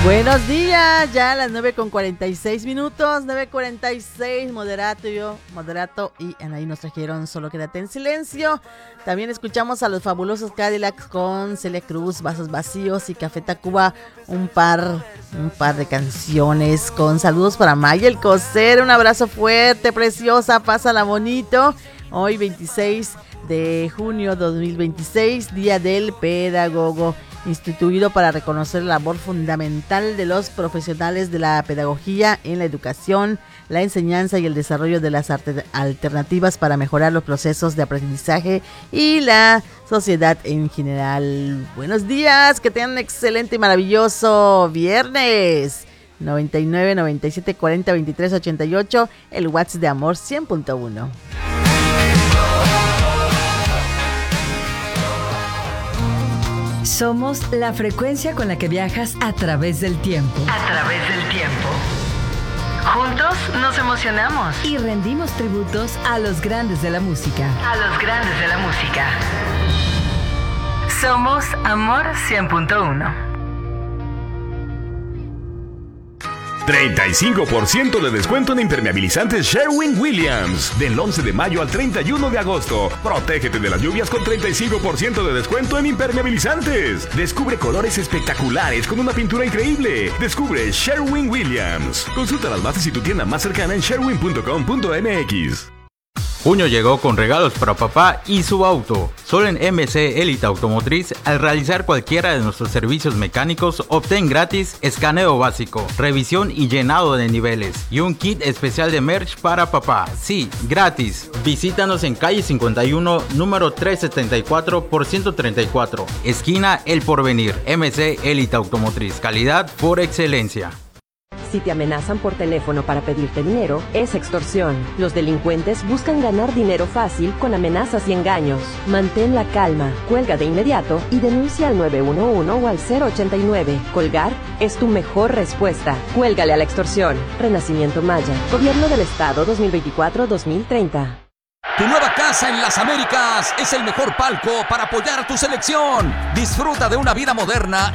Buenos días, ya a las 9:46, 9:46, moderato y Anaí nos trajeron Solo Quédate en Silencio. También escuchamos a los fabulosos Cadillacs con Celia Cruz, Vasos Vacíos y Café Tacuba, un par de canciones con saludos para Maya El Coser, un abrazo fuerte, preciosa, pásala bonito. Hoy 26 de junio 2026, Día del Pedagogo, instituido para reconocer la labor fundamental de los profesionales de la pedagogía en la educación, la enseñanza y el desarrollo de las alternativas para mejorar los procesos de aprendizaje y la sociedad en general. Buenos días, que tengan un excelente y maravilloso viernes. 99 97 40 23 88, el WhatsApp de Amor 100.1. Somos la frecuencia con la que viajas a través del tiempo. A través del tiempo. Juntos nos emocionamos. Y rendimos tributos a los grandes de la música. A los grandes de la música. Somos Amor 100.1. 35% de descuento en impermeabilizantes Sherwin-Williams. Del 11 de mayo al 31 de agosto. Protégete de las lluvias con 35% de descuento en impermeabilizantes. Descubre colores espectaculares con una pintura increíble. Descubre Sherwin-Williams. Consulta las bases y tu tienda más cercana en sherwin.com.mx. Junio llegó con regalos para papá y su auto. Solo en MC Elite Automotriz, al realizar cualquiera de nuestros servicios mecánicos, obtén gratis escaneo básico, revisión y llenado de niveles y un kit especial de merch para papá. Sí, gratis. Visítanos en calle 51, número 374 por 134, esquina El Porvenir. MC Elite Automotriz, calidad por excelencia. Si te amenazan por teléfono para pedirte dinero, es extorsión. Los delincuentes buscan ganar dinero fácil con amenazas y engaños. Mantén la calma, cuelga de inmediato y denuncia al 911 o al 089. Colgar es tu mejor respuesta. Cuélgale a la extorsión. Renacimiento Maya. Gobierno del Estado 2024-2030. Tu nueva casa en las Américas es el mejor palco para apoyar a tu selección. Disfruta de una vida moderna